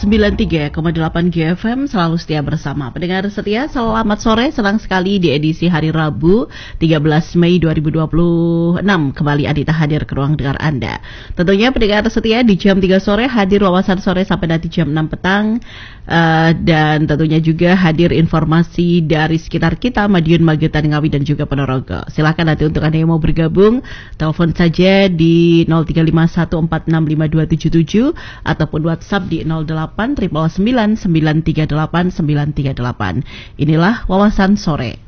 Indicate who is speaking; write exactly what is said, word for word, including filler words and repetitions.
Speaker 1: sembilan puluh tiga koma delapan G F M selalu setia bersama. Pendengar setia, selamat sore. Senang sekali di edisi hari Rabu tiga belas Mei dua ribu dua puluh enam kembali Adita hadir ke ruang dengar Anda. Tentunya pendengar setia di jam tiga sore hadir wawasan sore sampai nanti jam enam petang. Uh, dan tentunya juga hadir informasi dari sekitar kita, Madiun, Magetan, Ngawi dan juga Ponorogo. Silakan nanti untuk Anda yang mau bergabung, telepon saja di nol tiga lima satu empat enam lima dua tujuh tujuh ataupun WhatsApp di nol delapan sembilan sembilan sembilan tiga delapan sembilan tiga delapan. Inilah wawasan sore.